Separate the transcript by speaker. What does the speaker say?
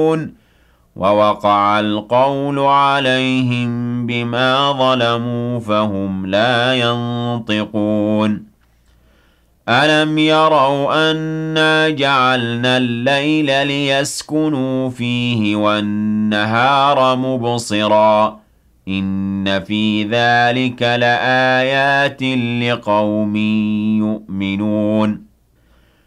Speaker 1: يعملون ووقع القول عليهم بما ظلموا فهم لا ينطقون ألم يروا أنا جعلنا الليل ليسكنوا فيه والنهار مبصرا إن في ذلك لآيات لقوم يؤمنون